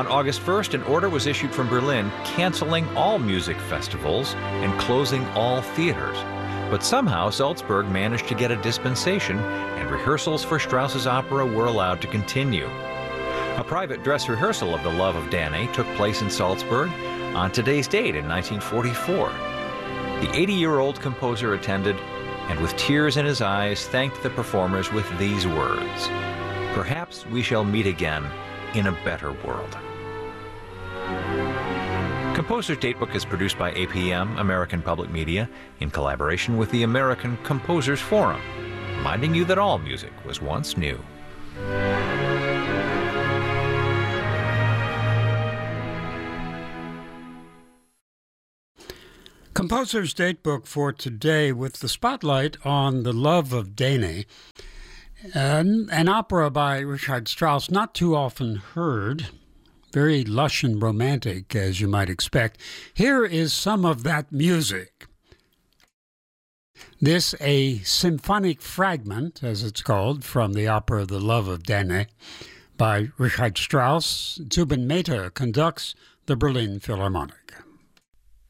On August 1st, an order was issued from Berlin canceling all music festivals and closing all theaters. But somehow Salzburg managed to get a dispensation, and rehearsals for Strauss's opera were allowed to continue. A private dress rehearsal of The Love of Danae took place in Salzburg on today's date in 1944. The 80-year-old composer attended, and with tears in his eyes thanked the performers with these words: "Perhaps we shall meet again in a better world." Composer's Datebook is produced by APM, American Public Media, in collaboration with the American Composers Forum, reminding you that all music was once new. Composer's Datebook for today, with the spotlight on The Love of Danae, an opera by Richard Strauss, not too often heard, very lush and romantic, as you might expect. Here is some of that music. This, a symphonic fragment, as it's called, from the opera The Love of Danae by Richard Strauss. Zubin Mehta conducts the Berlin Philharmonic.